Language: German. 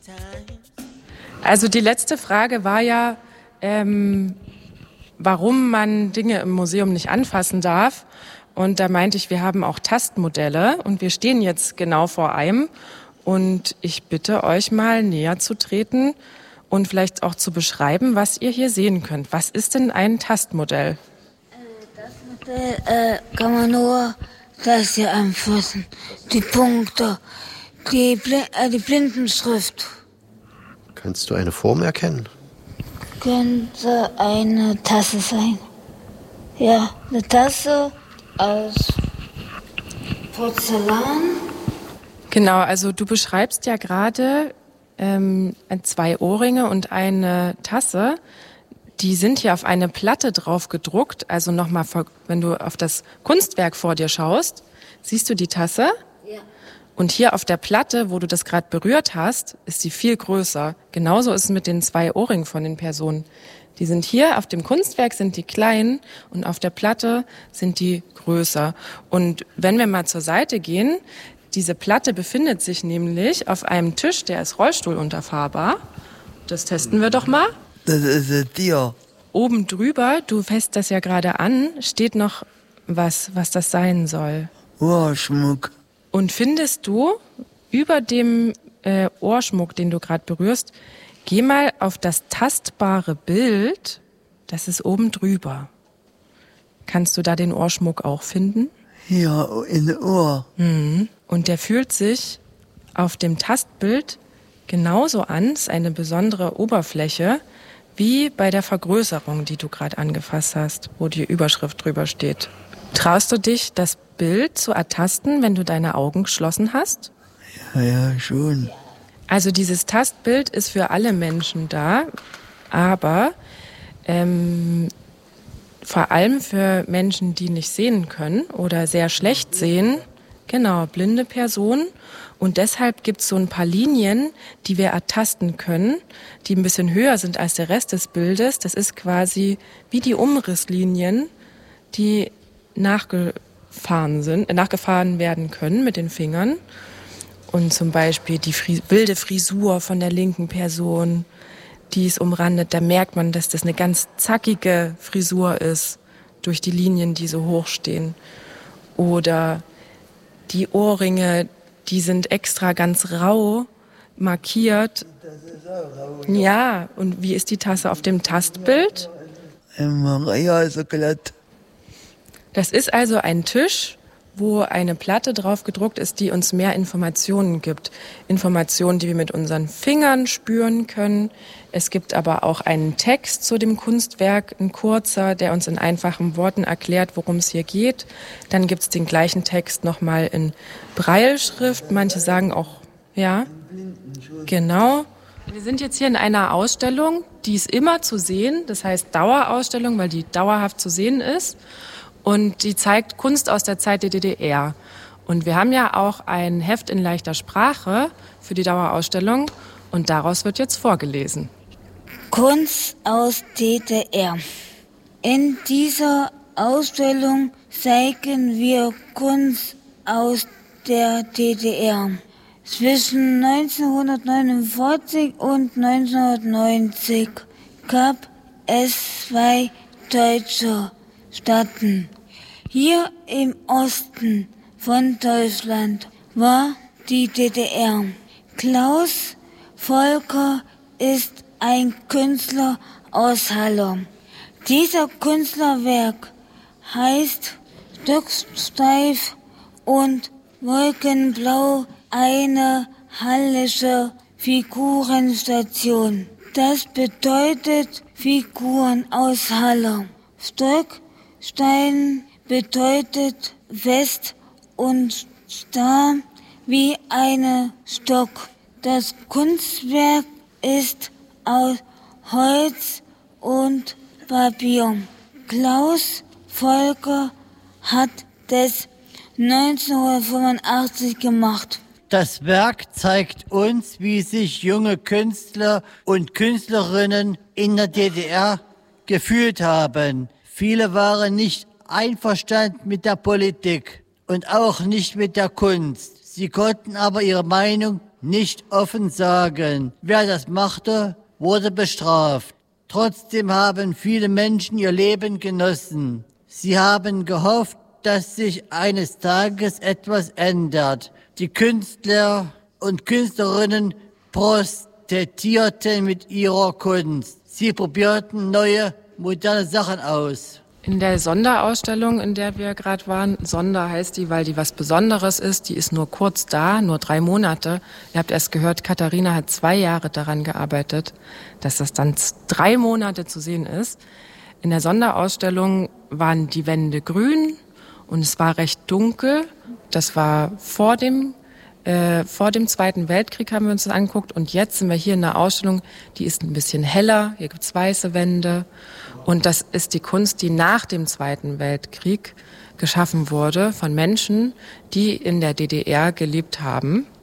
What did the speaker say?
Also die letzte Frage war ja, warum man Dinge im Museum nicht anfassen darf. Und da meinte ich, wir haben auch Tastmodelle und wir stehen jetzt genau vor einem. Und ich bitte euch mal näher zu treten und vielleicht auch zu beschreiben, was ihr hier sehen könnt. Was ist denn ein Tastmodell? Das Modell kann man nur das hier anfassen. Die Punkte, die Blindenschrift. Kannst du eine Form erkennen? Könnte eine Tasse sein. Ja, eine Tasse aus Porzellan. Genau, also du beschreibst ja gerade 2 Ohrringe und eine Tasse. Die sind hier auf eine Platte drauf gedruckt. Also nochmal, wenn du auf das Kunstwerk vor dir schaust, siehst du die Tasse? Ja. Und hier auf der Platte, wo du das gerade berührt hast, ist sie viel größer. Genauso ist es mit den 2 Ohrringen von den Personen. Die sind hier, auf dem Kunstwerk sind die klein und auf der Platte sind die größer. Und wenn wir mal zur Seite gehen, diese Platte befindet sich nämlich auf einem Tisch, der ist rollstuhlunterfahrbar. Das testen wir doch mal. Das ist ein Tier. Oben drüber, du fässt das ja gerade an, steht noch was das sein soll. Ohrschmuck. Und findest du über dem Ohrschmuck, den du gerade berührst, geh mal auf das tastbare Bild, das ist oben drüber. Kannst du da den Ohrschmuck auch finden? Ja, in den Ohr. Mhm. Und der fühlt sich auf dem Tastbild genauso an, ist eine besondere Oberfläche, wie bei der Vergrößerung, die du gerade angefasst hast, wo die Überschrift drüber steht. Traust du dich, das Bild zu ertasten, wenn du deine Augen geschlossen hast? Ja, schon. Also dieses Tastbild ist für alle Menschen da, aber vor allem für Menschen, die nicht sehen können oder sehr schlecht sehen, genau, blinde Personen. Und deshalb gibt es so ein paar Linien, die wir ertasten können, die ein bisschen höher sind als der Rest des Bildes. Das ist quasi wie die Umrisslinien, die nachgefahren werden können mit den Fingern. Und zum Beispiel die wilde Frisur von der linken Person, die ist umrandet. Da merkt man, dass das eine ganz zackige Frisur ist, durch die Linien, die so hoch stehen. Oder die Ohrringe, die sind extra ganz rau markiert. Das ist auch rau. Ja, und wie ist die Tasse auf dem Tastbild? Ja, so glatt. Das ist also ein Tisch, wo eine Platte drauf gedruckt ist, die uns mehr Informationen gibt. Informationen, die wir mit unseren Fingern spüren können. Es gibt aber auch einen Text zu dem Kunstwerk, ein kurzer, der uns in einfachen Worten erklärt, worum es hier geht. Dann gibt es den gleichen Text nochmal in Brailleschrift. Manche sagen auch, ja, genau. Wir sind jetzt hier in einer Ausstellung, die ist immer zu sehen. Das heißt Dauerausstellung, weil die dauerhaft zu sehen ist. Und die zeigt Kunst aus der Zeit der DDR. Und wir haben ja auch ein Heft in leichter Sprache für die Dauerausstellung. Und daraus wird jetzt vorgelesen. Kunst aus DDR. In dieser Ausstellung zeigen wir Kunst aus der DDR. Zwischen 1949 und 1990 gab es 2 deutsche Staaten. Hier im Osten von Deutschland war die DDR. Klaus Volker ist ein Künstler aus Halle. Dieser Künstlerwerk heißt Stocksteif und Wolkenblau, eine hallische Figurenstation. Das bedeutet Figuren aus Halle. Stockstein bedeutet fest und starr wie eine Stock. Das Kunstwerk ist aus Holz und Papier. Klaus Volker hat das 1985 gemacht. Das Werk zeigt uns, wie sich junge Künstler und Künstlerinnen in der DDR gefühlt haben. Viele waren nicht einverstanden mit der Politik und auch nicht mit der Kunst. Sie konnten aber ihre Meinung nicht offen sagen. Wer das machte, wurde bestraft. Trotzdem haben viele Menschen ihr Leben genossen. Sie haben gehofft, dass sich eines Tages etwas ändert. Die Künstler und Künstlerinnen protestierten mit ihrer Kunst. Sie probierten neue, moderne Sachen aus. In der Sonderausstellung, in der wir gerade waren, Sonder heißt die, weil die was Besonderes ist, die ist nur kurz da, nur 3 Monate. Ihr habt erst gehört, Katharina hat 2 Jahre daran gearbeitet, dass das dann 3 Monate zu sehen ist. In der Sonderausstellung waren die Wände grün und es war recht dunkel. Das war vor dem Zweiten Weltkrieg haben wir uns das angeguckt und jetzt sind wir hier in der Ausstellung, die ist ein bisschen heller, hier gibt's weiße Wände und das ist die Kunst, die nach dem Zweiten Weltkrieg geschaffen wurde von Menschen, die in der DDR gelebt haben.